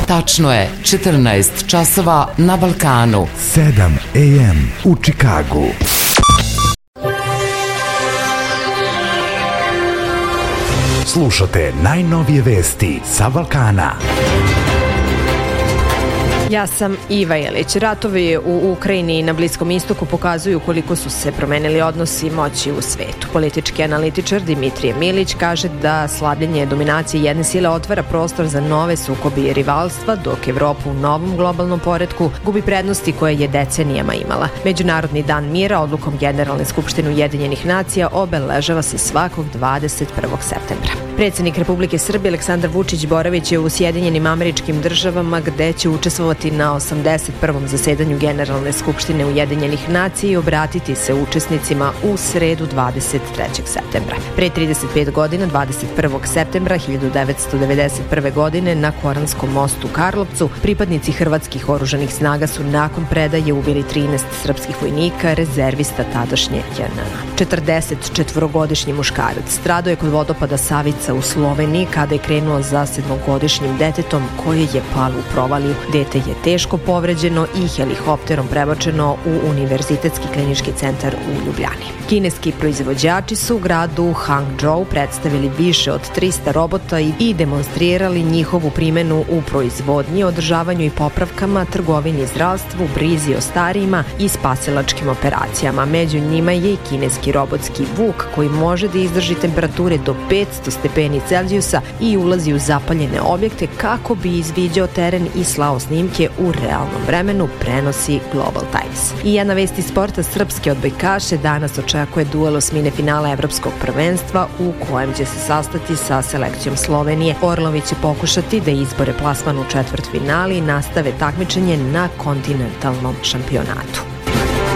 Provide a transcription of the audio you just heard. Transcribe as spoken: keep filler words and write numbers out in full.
Tačno je četrnaest časova na Balkanu. sedam a m u Čikagu. Slušate najnovije vesti sa Balkana. Ja sam Iva Jelić. Ratovi u Ukrajini i na Bliskom istoku pokazuju koliko su se promenili odnosi moći u svetu. Politički analitičar Dimitrije Milić kaže da slabljenje dominacije jedne sile otvara prostor za nove sukobe i rivalstva, dok Evropa u novom globalnom poretku gubi prednosti koje je decenijama imala. Međunarodni dan mira odlukom Generalne skupštine Ujedinjenih nacija obeležava se svakog dvadeset prvog septembra. Predsjednik Republike Srbije Aleksandar Vučić boravit će u Sjedinjenim Američkim Državama, gde će učestvovati na osamdeset prvom zasedanju Generalne skupštine Ujedinjenih nacija i obratiti se učesnicima u sredu dvadeset trećeg septembra. Pre trideset pet godina, dvadeset prvog septembra hiljadu devetsto devedeset prve. godine na Koranskom mostu u Karlovcu, pripadnici hrvatskih oružanih snaga su nakon predaje ubili trinaest srpskih vojnika, rezervista tadašnje J N A. četrdesetčetvorogodišnji muškarac stradao je kod vodopada Savica u Sloveniji kada je krenuo za sedmogodišnjim detetom koje je palo u provaliju. Dete je teško povređeno i helikopterom prebačeno u Univerzitetski klinički centar u Ljubljani. Kineski proizvođači su u gradu Hangzhou predstavili više od trista robota i demonstrirali njihovu primenu u proizvodnji, održavanju i popravkama, trgovini, zdravstvu, brizi o starijima i spasilačkim operacijama. Među njima je i kineski robotski vuk koji može da izdrži temperature do petsto stepeni Celzijusa i ulazi u zapaljene objekte kako bi izviđao teren i slao snimke u realnom vremenu, prenosi Global Times. I jedna vest iz sporta, srpske odbojkaše danas očekuje duel osmine finala Evropskog prvenstva u kojem će se sastati sa selekcijom Slovenije. Orlovi će pokušati da izbore plasman u četvrtfinali i nastave takmičenje na kontinentalnom šampionatu.